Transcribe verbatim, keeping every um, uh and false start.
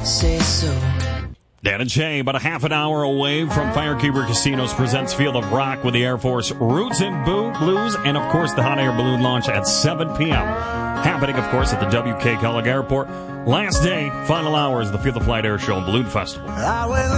say so. Dan and Shay, about a half an hour away from Firekeeper Casinos, presents Field of Rock with the Air Force Roots and Blues, and of course the hot air balloon launch at seven p.m. Happening, of course, at the W K Kellogg Airport. Last day, final hours, the Field of Flight Air Show and Balloon Festival.